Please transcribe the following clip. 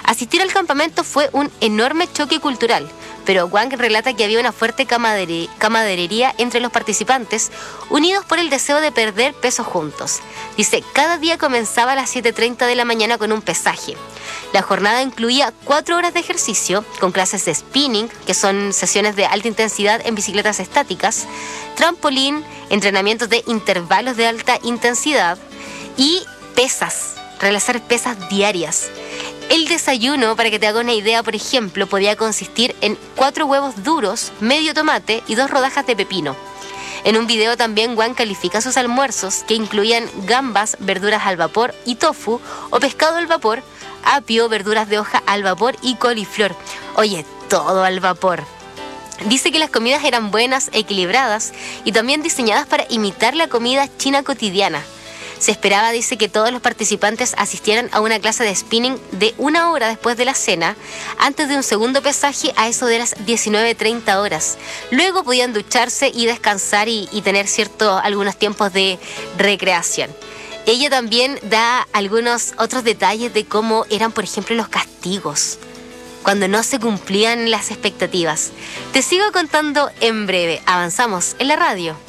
Asistir al campamento fue un enorme choque cultural, pero Wang relata que había una fuerte camaradería entre los participantes, unidos por el deseo de perder peso juntos. Dice, cada día comenzaba a las 7:30 de la mañana con un pesaje. La jornada incluía 4 horas de ejercicio, con clases de spinning, que son sesiones de alta intensidad en bicicletas estáticas, trampolín, entrenamientos de intervalos de alta intensidad y pesas, realizar pesas diarias. El desayuno, para que te hagas una idea, por ejemplo, podía consistir en 4 huevos duros, medio tomate y 2 rodajas de pepino. En un video también Wang califica sus almuerzos, que incluían gambas, verduras al vapor y tofu, o pescado al vapor, apio, verduras de hoja al vapor y coliflor. Oye, todo al vapor. Dice que las comidas eran buenas, equilibradas y también diseñadas para imitar la comida china cotidiana. Se esperaba, dice, que todos los participantes asistieran a una clase de spinning de 1 hora después de la cena, antes de un segundo pesaje a eso de las 19:30 horas. Luego podían ducharse y descansar y tener algunos tiempos de recreación. Ella también da algunos otros detalles de cómo eran, por ejemplo, los castigos cuando no se cumplían las expectativas. Te sigo contando en breve. Avanzamos en la radio.